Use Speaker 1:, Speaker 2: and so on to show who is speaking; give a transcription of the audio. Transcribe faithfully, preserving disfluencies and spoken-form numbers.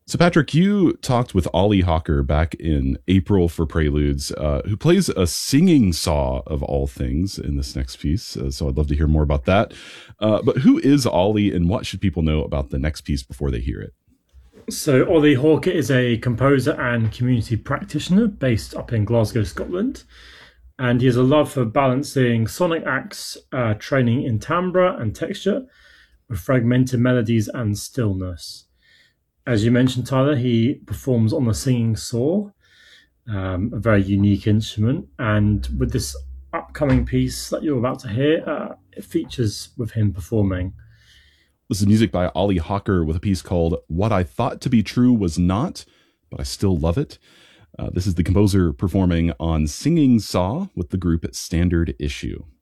Speaker 1: So, Patrick, you talked with Ollie Hawker back in April for Preludes, uh, who plays a singing saw of all things in this next piece. Uh, so, I'd love to hear more about that. Uh, but who is Ollie, and what should people know about the next piece before they hear it?
Speaker 2: So, Ollie Hawker is a composer and community practitioner based up in Glasgow, Scotland. And he has a love for balancing sonic acts, uh, training in timbre and texture, with fragmented melodies and stillness. As you mentioned, Tyler, he performs on the singing saw, um, a very unique instrument. And with this upcoming piece that you're about to hear, uh, it features with him performing.
Speaker 1: This is music by Ollie Hawker with a piece called What I Thought to Be True Was Not, but I Still Love It. Uh, this is the composer performing on Singing Saw with the group Standard Issue.